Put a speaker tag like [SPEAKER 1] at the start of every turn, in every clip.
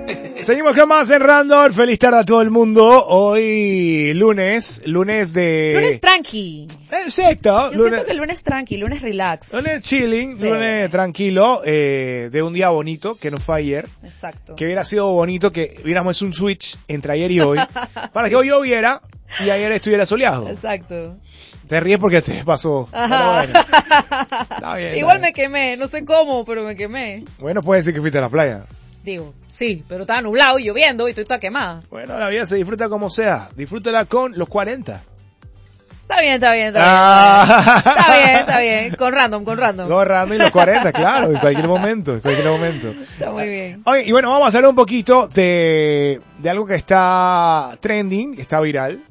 [SPEAKER 1] Seguimos con más en Random. Feliz tarde a todo el mundo. Hoy lunes de...
[SPEAKER 2] Lunes tranqui.
[SPEAKER 1] Exacto.
[SPEAKER 2] Yo siento que el lunes tranqui, lunes relax.
[SPEAKER 1] Lunes chilling,
[SPEAKER 2] Sí.
[SPEAKER 1] lunes tranquilo, de un día bonito que nos fue ayer.
[SPEAKER 2] Exacto.
[SPEAKER 1] Que hubiera sido bonito que hubiéramos un switch entre ayer y hoy para que hoy lloviera y ayer estuviera soleado.
[SPEAKER 2] Exacto.
[SPEAKER 1] Te ríes porque te pasó.
[SPEAKER 2] Ajá.
[SPEAKER 1] Pero bueno. Está bien,
[SPEAKER 2] Igual
[SPEAKER 1] está
[SPEAKER 2] me quemé, no sé cómo, pero me quemé.
[SPEAKER 1] Bueno, puede decir que fuiste a la playa.
[SPEAKER 2] Digo, sí, pero estaba nublado y lloviendo y estoy toda quemada.
[SPEAKER 1] Bueno, la vida se disfruta como sea. Disfrútala con los 40.
[SPEAKER 2] Está bien.
[SPEAKER 1] Ah.
[SPEAKER 2] Está bien. Con random.
[SPEAKER 1] Gorrando y los 40, claro, en cualquier momento.
[SPEAKER 2] Está muy bien.
[SPEAKER 1] Oye, y bueno, vamos a hablar un poquito de algo que está trending, que está viral.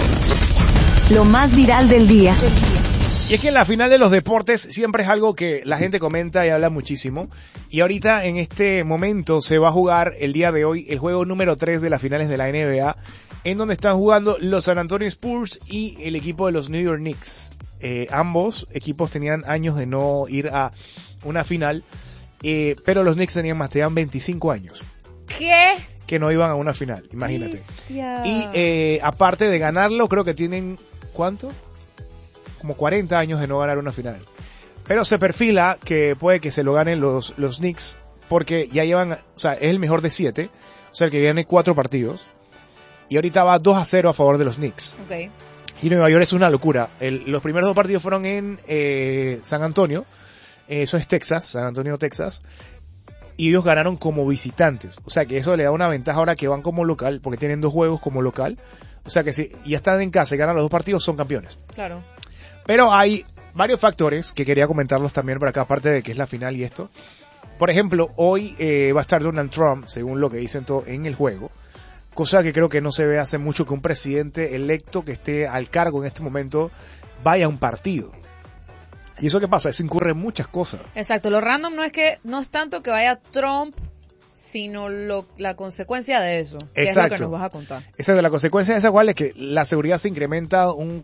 [SPEAKER 3] Lo más viral del día.
[SPEAKER 1] Y es que en la final de los deportes siempre es algo que la gente comenta y habla muchísimo. Y ahorita en este momento se va a jugar el día de hoy el juego número 3 de las finales de la NBA, en donde están jugando los San Antonio Spurs y el equipo de los New York Knicks. Ambos equipos tenían años de no ir a una final, pero los Knicks tenían 25 años.
[SPEAKER 2] ¿Qué?
[SPEAKER 1] Que no iban a una final, imagínate.
[SPEAKER 2] Bestia.
[SPEAKER 1] Y aparte de ganarlo, creo que tienen, ¿cuánto? Como 40 años de no ganar una final. Pero se perfila que puede que se lo ganen los Knicks, porque ya llevan, o sea, es el mejor de 7, o sea, el que gane 4 partidos. Y ahorita va 2-0 a favor de los Knicks.
[SPEAKER 2] Ok.
[SPEAKER 1] Y Nueva York es una locura. Los primeros 2 partidos fueron en San Antonio, eso es Texas, San Antonio, Texas. Y ellos ganaron como visitantes. O sea que eso le da una ventaja ahora que van como local, porque tienen 2 juegos como local. O sea que si ya están en casa y ganan los 2 partidos, son campeones.
[SPEAKER 2] Claro.
[SPEAKER 1] Pero hay varios factores que quería comentarlos también por acá, aparte de que es la final y esto. Por ejemplo, hoy va a estar Donald Trump, según lo que dicen en el juego. Cosa que creo que no se ve hace mucho que un presidente electo que esté al cargo en este momento vaya a un partido. ¿Y eso qué pasa? Eso incurre en muchas cosas.
[SPEAKER 2] Exacto. Lo random no es tanto que vaya Trump, sino la consecuencia de eso. Que
[SPEAKER 1] Exacto.
[SPEAKER 2] es lo que nos vas a contar.
[SPEAKER 1] Exacto. La consecuencia de esa cual es que la seguridad se incrementa un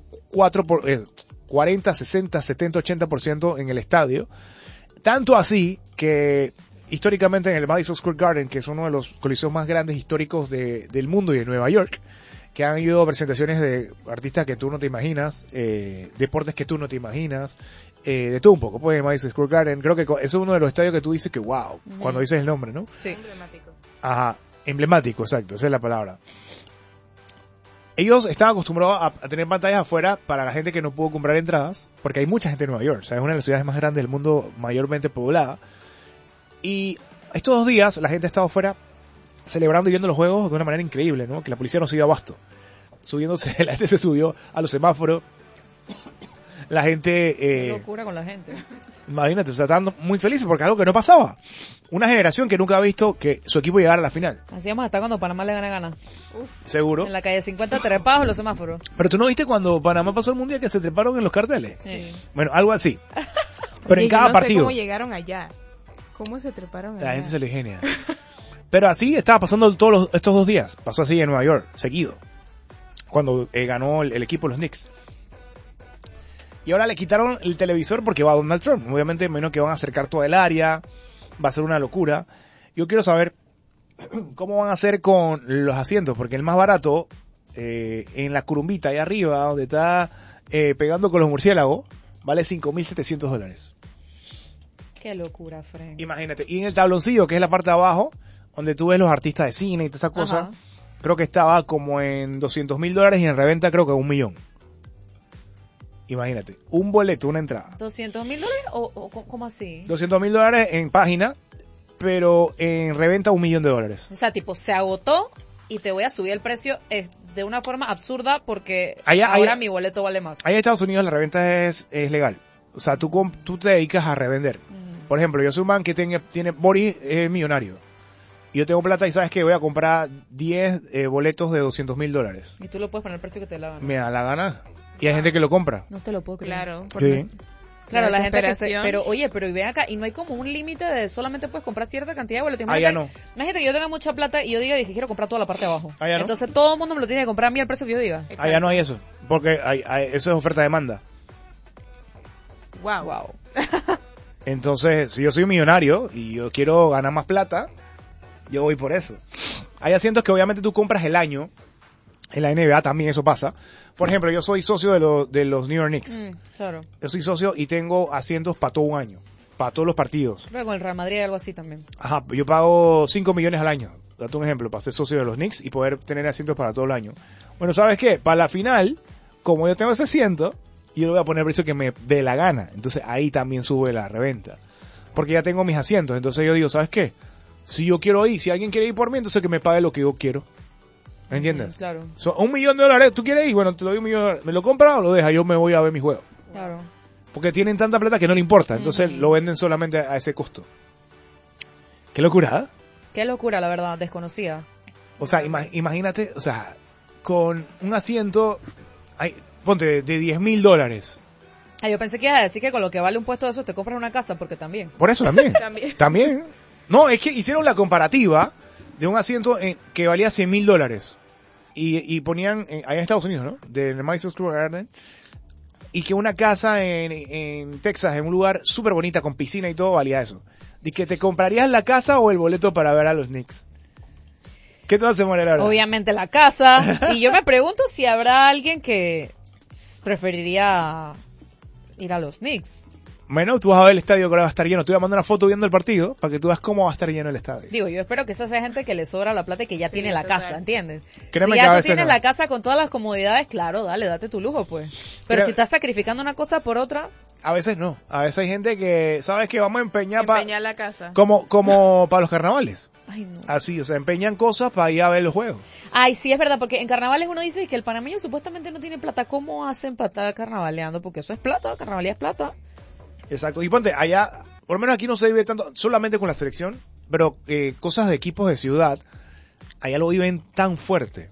[SPEAKER 1] 40, 60, 70, 80% en el estadio. Tanto así que históricamente en el Madison Square Garden, que es uno de los coliseos más grandes históricos del mundo y de Nueva York, que han ido a presentaciones de artistas que tú no te imaginas, deportes que tú no te imaginas, de todo un poco. Pues Madison Square Garden, creo que ese es uno de los estadios que tú dices que wow, cuando dices el nombre, ¿no?
[SPEAKER 2] Sí.
[SPEAKER 4] Emblemático.
[SPEAKER 1] Ajá, emblemático, exacto, esa es la palabra. Ellos están acostumbrados a tener pantallas afuera para la gente que no pudo comprar entradas, porque hay mucha gente en Nueva York, o sea, es una de las ciudades más grandes del mundo, mayormente poblada. Y estos 2 días la gente ha estado afuera celebrando y viendo los juegos de una manera increíble, ¿no? Que la policía no se dio abasto. Subiéndose, la gente se subió a los semáforos. La gente...
[SPEAKER 2] Qué locura con la gente.
[SPEAKER 1] Imagínate, o sea, están muy felices porque es algo que no pasaba. Una generación que nunca ha visto que su equipo llegara a la final.
[SPEAKER 2] Así vamos hasta cuando Panamá le gana.
[SPEAKER 1] Seguro.
[SPEAKER 2] En la calle 50 trepados en los semáforos.
[SPEAKER 1] Pero tú no viste cuando Panamá pasó el mundial que se treparon en los carteles.
[SPEAKER 2] Sí.
[SPEAKER 1] Bueno, algo así. Pero en
[SPEAKER 4] Y
[SPEAKER 1] cada
[SPEAKER 4] yo no sé
[SPEAKER 1] partido.
[SPEAKER 4] cómo llegaron allá. ¿Cómo se treparon allá?
[SPEAKER 1] La gente se le genia. Pero así estaba pasando estos 2 días. Pasó así en Nueva York, seguido. Cuando ganó el equipo de los Knicks. Y ahora le quitaron el televisor porque va Donald Trump. Obviamente, menos que van a acercar toda el área. Va a ser una locura. Yo quiero saber cómo van a hacer con los asientos. Porque el más barato, en la curumbita ahí arriba, donde está pegando con los murciélagos, vale $5,700.
[SPEAKER 2] Qué locura, Frank.
[SPEAKER 1] Imagínate. Y en el tabloncillo, que es la parte de abajo, donde tú ves los artistas de cine y todas esas cosas,
[SPEAKER 2] Ajá.
[SPEAKER 1] creo que estaba como en $200,000 y en reventa creo que $1,000,000. Imagínate. Un boleto, una entrada.
[SPEAKER 2] ¿$200,000 o cómo así?
[SPEAKER 1] $200,000 en página, pero en reventa $1,000,000.
[SPEAKER 2] O sea, tipo, se agotó y te voy a subir el precio de una forma absurda porque ahora mi boleto vale más.
[SPEAKER 1] Allá en Estados Unidos la reventa es legal. O sea, tú te dedicas a revender. Por ejemplo, yo soy un man que tiene Boris es millonario. Y yo tengo plata y sabes que voy a comprar 10 boletos de $200,000.
[SPEAKER 2] Y tú lo puedes poner el precio que te la gana.
[SPEAKER 1] Me da la gana. Y hay gente que lo compra.
[SPEAKER 2] No te lo puedo creer.
[SPEAKER 4] Claro.
[SPEAKER 1] Sí.
[SPEAKER 2] Claro, la gente que
[SPEAKER 4] desesperación.
[SPEAKER 2] pero oye, pero y ven acá, y no hay como un límite de solamente puedes comprar cierta cantidad de boletos.
[SPEAKER 1] Ah, ya no.
[SPEAKER 2] Imagínate que yo tenga mucha plata y yo dije quiero comprar toda la parte de abajo.
[SPEAKER 1] Ah, ya no.
[SPEAKER 2] Entonces todo el mundo me lo tiene que comprar a mí al precio que yo diga.
[SPEAKER 1] Allá no hay eso. Porque eso es oferta-demanda.
[SPEAKER 4] Wow.
[SPEAKER 2] Wow.
[SPEAKER 1] Entonces, si yo soy un millonario y yo quiero ganar más plata, yo voy por eso. Hay asientos que obviamente tú compras el año. En la NBA también eso pasa. Por ejemplo, yo soy socio de los New York Knicks.
[SPEAKER 2] Claro.
[SPEAKER 1] Yo soy socio y tengo asientos para todo un año. Para todos los partidos.
[SPEAKER 2] Creo que con el Real Madrid hay algo así también.
[SPEAKER 1] Ajá, yo pago 5 millones al año. Date un ejemplo, para ser socio de los Knicks y poder tener asientos para todo el año. Bueno, ¿sabes qué? Para la final, como yo tengo ese asiento, yo le voy a poner el precio que me dé la gana. Entonces ahí también sube la reventa. Porque ya tengo mis asientos. Entonces yo digo, ¿sabes qué? Si yo quiero ir, si alguien quiere ir por mí, entonces que me pague lo que yo quiero. ¿Me entiendes?
[SPEAKER 2] Claro.
[SPEAKER 1] $1 millón, ¿tú quieres ir? Bueno, te doy $1 millón. ¿Me lo compras o lo dejas? Yo me voy a ver mi juego.
[SPEAKER 2] Claro.
[SPEAKER 1] Porque tienen tanta plata que no le importa. Entonces lo venden solamente a ese costo. Qué locura, ¿eh?
[SPEAKER 2] Qué locura, la verdad, desconocida.
[SPEAKER 1] O sea, imagínate, o sea, con un asiento, ponte, de $10,000.
[SPEAKER 2] Yo pensé que ibas a decir que con lo que vale un puesto de eso te compras una casa, porque también.
[SPEAKER 1] Por eso también. También. No, es que hicieron la comparativa de un asiento que valía $100,000 y ponían allá en Estados Unidos, ¿no? De Madison Square Garden, y que una casa en Texas, en un lugar súper bonita con piscina y todo, valía eso. ¿De que te comprarías la casa o el boleto para ver a los Knicks? ¿Qué te vas a hacer, María?
[SPEAKER 2] Obviamente la casa. Y yo me pregunto si habrá alguien que preferiría ir a los Knicks.
[SPEAKER 1] Bueno, tú vas a ver el estadio que ahora va a estar lleno. Te voy a mandar una foto viendo el partido para que tú veas cómo va a estar lleno el estadio.
[SPEAKER 2] Digo, yo espero que esa sea gente que le sobra la plata y que ya tiene la casa, ¿entiendes?
[SPEAKER 1] Créeme
[SPEAKER 2] si
[SPEAKER 1] que
[SPEAKER 2] ya tú tienes la casa con todas las comodidades, claro, dale, date tu lujo, pues. Pero si estás sacrificando una cosa por otra...
[SPEAKER 1] A veces no. A veces hay gente que, ¿sabes qué? Vamos a empeñar
[SPEAKER 4] la casa.
[SPEAKER 1] Como para los carnavales.
[SPEAKER 2] Ay, no.
[SPEAKER 1] Así, o sea, empeñan cosas para ir a ver los juegos.
[SPEAKER 2] Ay, sí, es verdad, porque en carnavales uno dice que el panameño supuestamente no tiene plata. ¿Cómo hacen para estar carnavaleando? Porque eso es plata, carnavalía es plata.
[SPEAKER 1] Exacto. Y ponte, allá, por lo menos aquí no se vive tanto, solamente con la selección, pero cosas de equipos de ciudad, allá lo viven tan fuerte.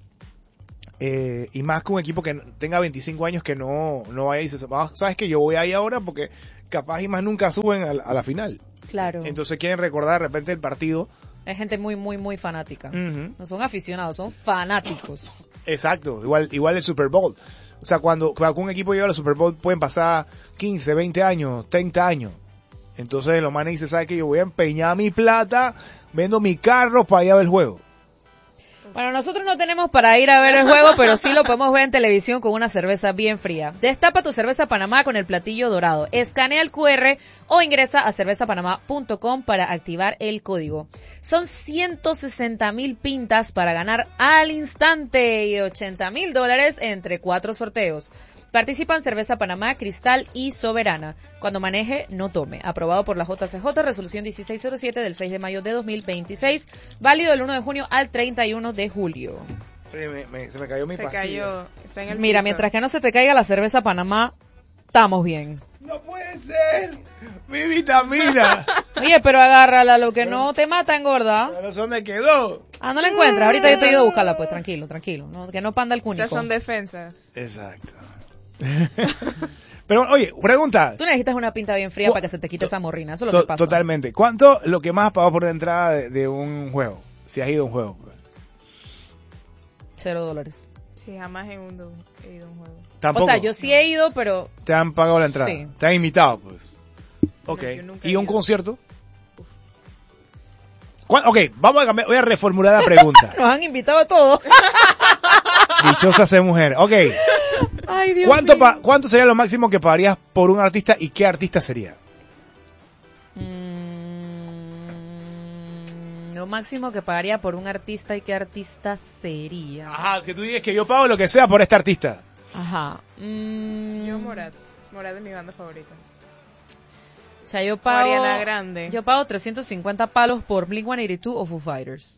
[SPEAKER 1] Y más que un equipo que tenga 25 años que no vaya y dice, ¿sabes qué? Yo voy ahí ahora porque capaz y más nunca suben a la final.
[SPEAKER 2] Claro.
[SPEAKER 1] Entonces quieren recordar de repente el partido.
[SPEAKER 2] Es gente muy, muy, muy fanática. No son aficionados, son fanáticos.
[SPEAKER 1] Exacto, igual el Super Bowl. O sea, cuando un equipo llega al Super Bowl pueden pasar 15, 20 años, 30 años. Entonces los manes dicen, ¿sabes qué? Yo voy a empeñar mi plata, vendo mi carro para ir a ver el juego.
[SPEAKER 2] Bueno, nosotros no tenemos para ir a ver el juego, pero sí lo podemos ver en televisión con una cerveza bien fría. Destapa tu cerveza Panamá con el platillo dorado. Escanea el QR o ingresa a cervezapanamá.com para activar el código. Son 160,000 pintas para ganar al instante y $80,000 entre 4 sorteos. Participan Cerveza Panamá, Cristal y Soberana. Cuando maneje, no tome. Aprobado por la JCJ, resolución 1607 del 6 de mayo de 2026. Válido del 1 de junio al 31 de julio.
[SPEAKER 1] Se me cayó mi pastilla.
[SPEAKER 4] Está en el
[SPEAKER 2] Mira,
[SPEAKER 4] piso.
[SPEAKER 2] mientras que no se te caiga la cerveza Panamá, estamos bien.
[SPEAKER 1] ¡No puede ser! ¡Mi vitamina!
[SPEAKER 2] Oye, pero agárrala, lo que no te mata engorda.
[SPEAKER 1] ¿Pero dónde quedó?
[SPEAKER 2] No la encuentras. Ahorita yo te ayudo a buscarla, pues tranquilo. No, que no panda el cúnico.
[SPEAKER 4] Estas son defensas.
[SPEAKER 1] Exacto. Pero oye, pregunta.
[SPEAKER 2] Tú necesitas una pinta bien fría para que se te quite esa morrina. Eso es lo que pasa.
[SPEAKER 1] Totalmente. ¿Cuánto lo que más has pagado por la entrada de un juego? Si has ido a un juego.
[SPEAKER 2] $0.
[SPEAKER 4] Sí, jamás he ido a un juego.
[SPEAKER 1] Tampoco.
[SPEAKER 2] O sea, yo sí he ido, pero...
[SPEAKER 1] Te han pagado la entrada.
[SPEAKER 2] Sí.
[SPEAKER 1] Te han invitado, pues. Ok.
[SPEAKER 4] No, yo nunca he
[SPEAKER 1] ¿Y un
[SPEAKER 4] ido.
[SPEAKER 1] concierto? Ok, vamos a cambiar. Voy a reformular la pregunta.
[SPEAKER 2] Nos han invitado a todos.
[SPEAKER 1] Dichosa ser mujer. Ok.
[SPEAKER 2] Ay, Dios mío.
[SPEAKER 1] ¿Cuánto sería lo máximo que pagarías por un artista y qué artista sería?
[SPEAKER 2] Lo máximo que pagaría por un artista y qué artista sería.
[SPEAKER 1] Ajá, que tú digas que yo pago lo que sea por este artista.
[SPEAKER 2] Ajá.
[SPEAKER 4] Yo Morat. Morat es mi banda favorita.
[SPEAKER 2] O sea, yo pago...
[SPEAKER 4] Ariana Grande.
[SPEAKER 2] Yo pago 350 palos por Blink-182 o Foo Fighters.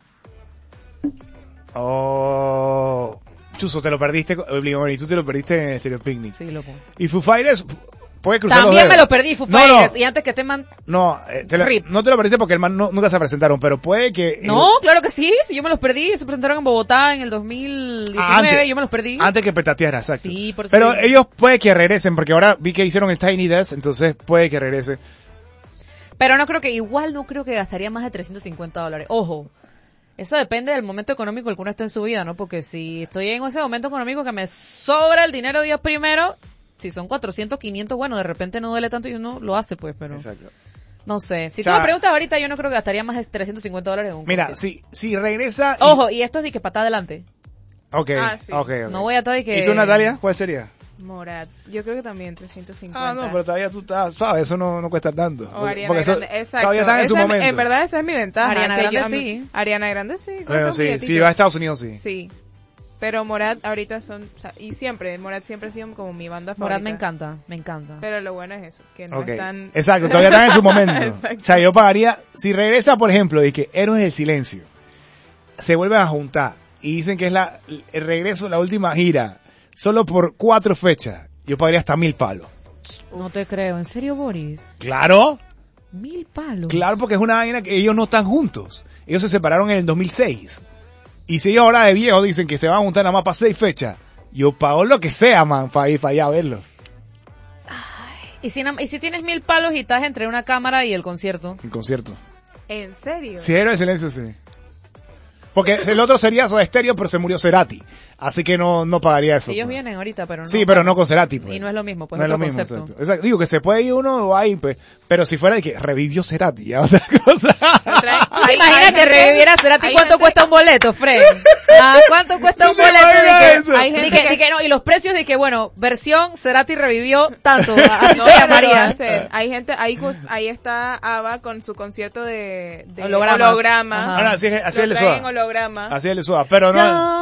[SPEAKER 1] Oh... Chuso, te lo perdiste, y tú te lo perdiste en Stereo Picnic.
[SPEAKER 2] Sí, loco.
[SPEAKER 1] Y Foo Fighters puede cruzar
[SPEAKER 2] También
[SPEAKER 1] los
[SPEAKER 2] me
[SPEAKER 1] dedos.
[SPEAKER 2] lo perdí, Foo Fighters. Y antes que te
[SPEAKER 1] No,
[SPEAKER 2] Rip.
[SPEAKER 1] no te lo perdiste porque el man nunca se presentaron, pero puede que...
[SPEAKER 2] No, claro que sí, yo me los perdí. Se presentaron en Bogotá en el 2019, yo me los perdí.
[SPEAKER 1] Antes que petateara, exacto.
[SPEAKER 2] Sí, por eso
[SPEAKER 1] pero
[SPEAKER 2] digo.
[SPEAKER 1] ellos puede que regresen, porque ahora vi que hicieron el Tiny Desk, entonces puede que regrese.
[SPEAKER 2] Pero no creo que gastaría más de $350. Ojo, eso depende del momento económico en el que uno esté en su vida, ¿no? Porque si estoy en ese momento económico que me sobra el dinero Dios primero, si son 400, 500, bueno, de repente no duele tanto y uno lo hace, pues, pero...
[SPEAKER 1] Exacto.
[SPEAKER 2] No sé. Si
[SPEAKER 1] O sea,
[SPEAKER 2] tú me preguntas ahorita, yo no creo que gastaría más de $350 en un
[SPEAKER 1] Mira,
[SPEAKER 2] concierto.
[SPEAKER 1] si regresa...
[SPEAKER 2] Ojo, y esto es de que patada adelante.
[SPEAKER 1] Ok,
[SPEAKER 4] Ah, sí.
[SPEAKER 1] ok.
[SPEAKER 2] No voy a estar de que...
[SPEAKER 1] ¿Y tú, Natalia? ¿Cuál sería?
[SPEAKER 4] Morat. Yo creo que también 350.
[SPEAKER 1] Ah, no, pero todavía tú estás, ¿sabes? Eso no cuesta tanto.
[SPEAKER 4] O Ariana
[SPEAKER 1] Porque eso
[SPEAKER 4] Grande. Exacto.
[SPEAKER 1] todavía están en su
[SPEAKER 4] Esa es-
[SPEAKER 1] momento.
[SPEAKER 4] En verdad, esa es mi ventaja.
[SPEAKER 2] Ariana
[SPEAKER 4] que
[SPEAKER 2] Grande
[SPEAKER 4] yo-
[SPEAKER 2] sí.
[SPEAKER 4] Ariana Grande sí. compra
[SPEAKER 1] Bueno,
[SPEAKER 4] un
[SPEAKER 1] sí,
[SPEAKER 4] billetito.
[SPEAKER 1] si va a Estados Unidos, sí.
[SPEAKER 4] Sí. Pero Morat ahorita son... o sea, y siempre, Morat siempre ha sido como mi banda favorita.
[SPEAKER 2] Morat me encanta, me encanta.
[SPEAKER 4] Pero lo bueno es eso, que no
[SPEAKER 1] Ok.
[SPEAKER 4] están...
[SPEAKER 1] Exacto, todavía están en su momento.
[SPEAKER 4] Exacto.
[SPEAKER 1] O sea, yo pagaría, si regresa, por ejemplo, de que Héroes del Silencio, se vuelven a juntar y dicen que es el regreso, la última gira, solo por 4 fechas, yo pagaría hasta 1,000 palos.
[SPEAKER 2] No te creo. ¿En serio, Boris?
[SPEAKER 1] Claro,
[SPEAKER 2] 1,000 palos.
[SPEAKER 1] claro, porque es una vaina que ellos no están juntos. Ellos se separaron en el 2006. Y si ellos ahora de viejos dicen que se van a juntar nada más para 6 fechas, yo pago lo que sea, man, para ir para allá a verlos.
[SPEAKER 2] ¿Y si tienes 1,000 palos y estás entre una cámara y el concierto?
[SPEAKER 1] En concierto.
[SPEAKER 4] ¿En serio?
[SPEAKER 1] Si Héroes del Silencio, sí. Porque el otro sería Soda Stereo, pero se murió Cerati. Así que no pagaría eso.
[SPEAKER 2] Ellos
[SPEAKER 1] pues.
[SPEAKER 2] vienen ahorita, pero no.
[SPEAKER 1] Sí, pero no con Cerati. Pues.
[SPEAKER 2] Y no es lo mismo, pues
[SPEAKER 1] no es
[SPEAKER 2] otro
[SPEAKER 1] lo mismo,
[SPEAKER 2] concepto.
[SPEAKER 1] exacto. Exacto. Digo que se puede ir uno o ahí, pues. Pero si fuera de que revivió Cerati, ya otra cosa.
[SPEAKER 2] ¿Te imaginas que reviviera Cerati? ¿Cuánto cuesta un boleto, Fred? ¿Cuánto cuesta un
[SPEAKER 1] ¿Tú te
[SPEAKER 2] boleto?
[SPEAKER 1] imaginas eso?
[SPEAKER 4] Hay gente que...
[SPEAKER 2] No, y los precios de que, bueno, versión Cerati revivió tanto, así
[SPEAKER 4] No,
[SPEAKER 2] se
[SPEAKER 4] pero lo va a
[SPEAKER 2] llamaría.
[SPEAKER 4] hacer. Hay gente, ahí está ABBA con su concierto de
[SPEAKER 2] Hologramas.
[SPEAKER 4] holograma.
[SPEAKER 2] Ajá.
[SPEAKER 1] Ahora, así es el de
[SPEAKER 4] Lo traen en
[SPEAKER 1] Soda.
[SPEAKER 4] holograma.
[SPEAKER 1] Así es el de Soda. Pero no.